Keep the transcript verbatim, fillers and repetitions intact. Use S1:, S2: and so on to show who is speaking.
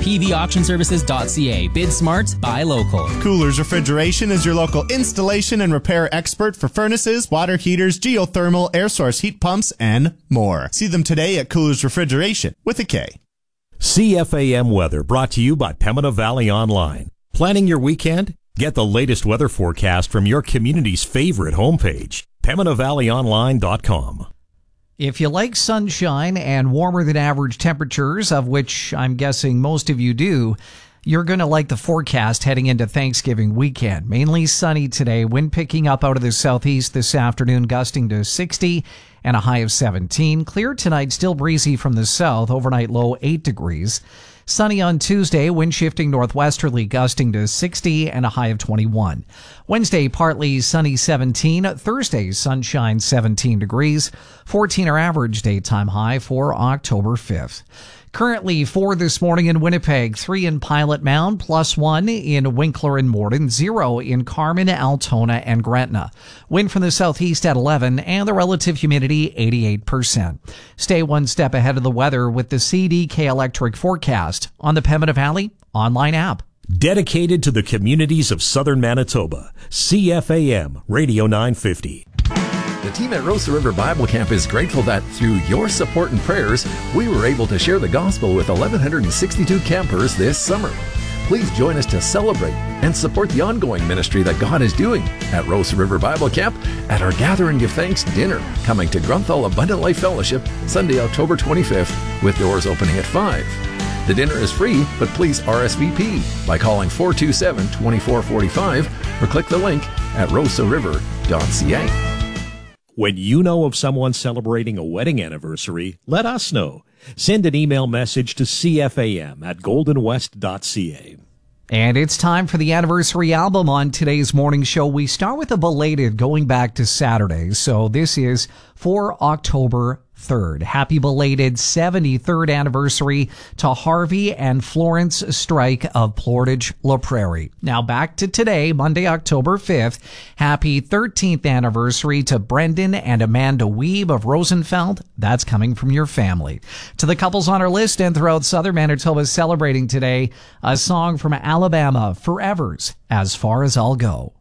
S1: p v auction services dot c a. Bid smart, buy local.
S2: Coolers Refrigeration is your local installation and repair expert for furnaces, water heaters, geothermal, air source heat pumps, and more. See them today at Coolers Refrigeration with a K.
S3: C F A M weather brought to you by Pembina Valley Online. Planning your weekend? Get the latest weather forecast from your community's favorite homepage, pembina valley online dot com.
S4: If you like sunshine and warmer than average temperatures, of which I'm guessing most of you do, you're going to like the forecast heading into Thanksgiving weekend. Mainly sunny today, wind picking up out of the southeast this afternoon, gusting to sixty and a high of seventeen. Clear tonight, still breezy from the south, overnight low eight degrees. Sunny on Tuesday, wind shifting northwesterly, gusting to sixty and a high of twenty-one. Wednesday, partly sunny seventeen. Thursday, sunshine seventeen degrees. fourteen our average daytime high for October fifth. Currently four this morning in Winnipeg, three in Pilot Mound, plus one in Winkler and Morden, zero in Carmen, Altona, and Gretna. Wind from the southeast at eleven, and the relative humidity eighty-eight percent. Stay one step ahead of the weather with the C D K Electric forecast on the Pembina Valley online app.
S3: Dedicated to the communities of southern Manitoba, C F A M Radio nine fifty.
S5: The team at Rosa River Bible Camp is grateful that through your support and prayers, we were able to share the gospel with one thousand one hundred sixty-two campers this summer. Please join us to celebrate and support the ongoing ministry that God is doing at Rosa River Bible Camp at our Gather and Give Thanks dinner coming to Grunthal Abundant Life Fellowship Sunday, October twenty-fifth, with doors opening at five. The dinner is free, but please R S V P by calling four two seven, two four four five or click the link at rosa river dot c a.
S3: When you know of someone celebrating a wedding anniversary, let us know. Send an email message to c f a m at golden west dot c a.
S4: And it's time for the anniversary album on today's morning show. We start with a belated going back to Saturday. So this is for October third. Happy belated seventy-third anniversary to Harvey and Florence Strike of Portage La Prairie. Now back to today, Monday, October fifth. Happy thirteenth anniversary to Brendan and Amanda Weeb of Rosenfeld. That's coming from your family. To the couples on our list and throughout southern Manitoba celebrating today, a song from Alabama, Forever's As Far As I'll Go.